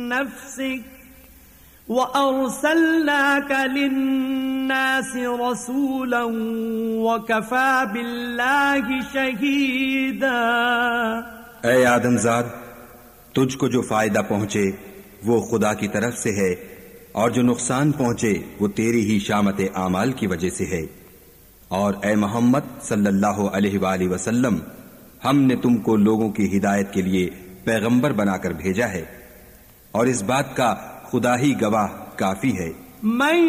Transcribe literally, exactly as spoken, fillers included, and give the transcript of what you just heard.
नफ्सिक व अर्सलनाका लिन्नासि रसूलन व कफा बिल्लाहि शहीदा। ऐ आदमजाद, तुझको जो फायदा पहुंचे वो खुदा की तरफ से है, और जो नुकसान पहुंचे वो तेरी ही शामत आमाल की वजह से है। और ऐ मोहम्मद सल्लल्लाहु अलैहि वाली वसल्लम, हमने तुमको लोगों की हिदायत के लिए पैगंबर बनाकर भेजा है, और इस बात का खुदा ही गवाह काफी है।